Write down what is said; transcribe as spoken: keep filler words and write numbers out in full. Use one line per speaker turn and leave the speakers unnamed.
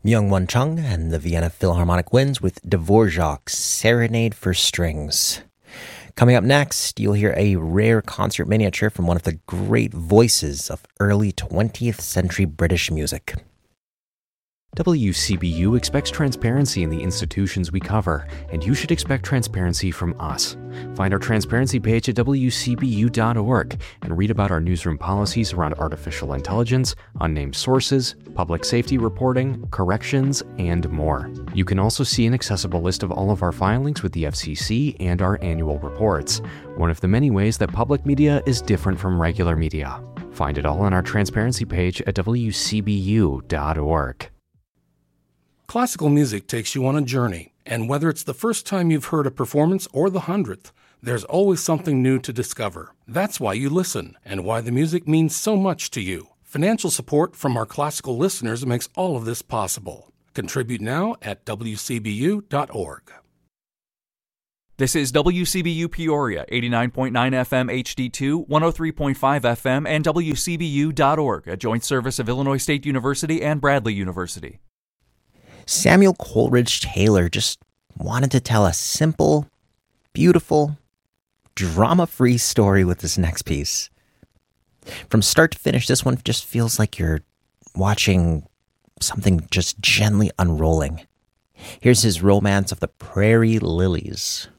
Myung-Won Chung and the Vienna Philharmonic Winds with Dvorak's Serenade for Strings. Coming up next, you'll hear a rare concert miniature from one of the great voices of early twentieth century British music.
W C B U expects transparency in the institutions we cover, and you should expect transparency from us. Find our transparency page at w c b u dot org and read about our newsroom policies around artificial intelligence, unnamed sources, public safety reporting, corrections, and more. You can also see an accessible list of all of our filings with the F C C and our annual reports, one of the many ways that public media is different from regular media. Find it all on our transparency page at w c b u dot org.
Classical music takes you on a journey, and whether it's the first time you've heard a performance or the hundredth, there's always something new to discover. That's why you listen, and why the music means so much to you. Financial support from our classical listeners makes all of this possible. Contribute now at w c b u dot org.
This is W C B U Peoria, eighty-nine point nine F M H D two, one oh three point five F M, and w c b u dot org, a joint service of Illinois State University and Bradley University.
Samuel Coleridge Taylor just wanted to tell a simple, beautiful, drama-free story with this next piece. From start to finish, this one just feels like you're watching something just gently unrolling. Here's his Romance of the Prairie Lilies.